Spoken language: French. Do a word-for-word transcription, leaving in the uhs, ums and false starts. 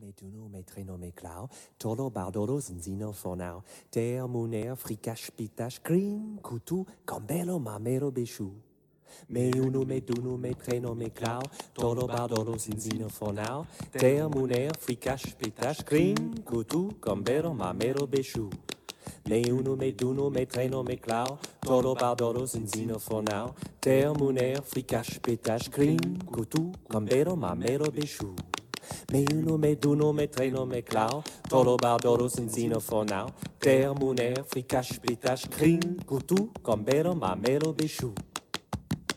me duno me treno me clau, tolo bardolo zinzino fonau, ter muner fricash pitash, cream, coutou, cambello mamero béchou. Me uno me duno me treno me clau, tolo bardolo zinzino fonau, ter muner fricash pitash, cream, coutou, cambello mamero béchou. Me uno me duno me treno me clau, tolo bardolo zinzino fonau, ter muner fricash pitash, cream, coutou, cambello mamero béchou. Me uno me duno me treno me clau, tolo bardolo zinzino fonau, ter muner fricash pitash, cream, coutou, cambello mamelo béchou.